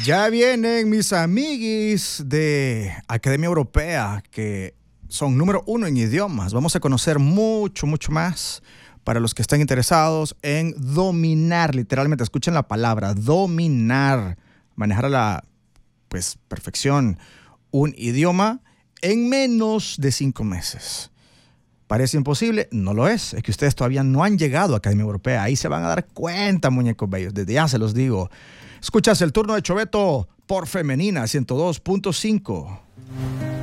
Ya vienen mis amiguis de Academia Europea, que son número 1 en idiomas. Vamos a conocer mucho más para los que están interesados en dominar, literalmente, escuchen la palabra, dominar, manejar a la perfección un idioma en menos de 5 meses. ¿Parece imposible? No lo es. Es que ustedes todavía no han llegado a Academia Europea. Ahí se van a dar cuenta, muñecos bellos. Desde ya se los digo. Escuchas el turno de Choveto por Femenina 102.5.